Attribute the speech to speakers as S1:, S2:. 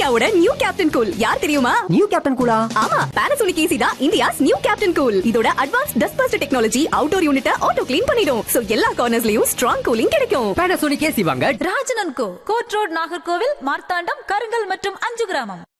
S1: இந்தியாவோட new captain cool யார் தெரியுமா?
S2: நியூ கேப்டன் கூலா?
S1: ஆமா, Panasonic AC தான் இந்தியாஸ் நியூ கேப்டன் கூல். இதோட advance dust first technology outdoor யூனிட்ட auto clean பண்ணிடும். சோ எல்லா கார்னர்ஸ்லயும் ஸ்ட்ராங் கூலிங் கிடைக்கும்.
S2: Panasonic AC வாங்க.
S3: ராஜனன் கோ, கோட் ரோட், நாகர்கோவில், மார்த்தாண்டம், கருங்கல் மற்றும் 5 கிராமம்.